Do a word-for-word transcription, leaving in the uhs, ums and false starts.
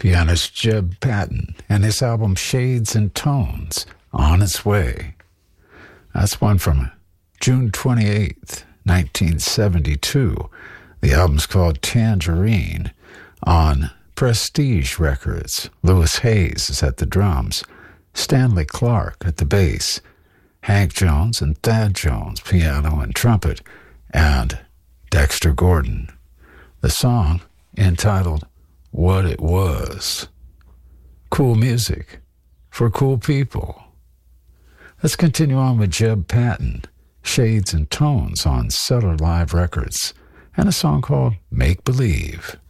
Pianist Jeb Patton and his album Shades and Tones, On Its Way. That's one from June twenty-eighth, nineteen seventy-two. The album's called Tangerine on Prestige Records. Louis Hayes is at the drums, Stanley Clarke at the bass, Hank Jones and Thad Jones, piano and trumpet, and Dexter Gordon. The song, entitled What It Was. Cool music for cool people. Let's continue on with Jeb Patton, Shades and Tones on Cellar Live Records, and a song called Make Believe.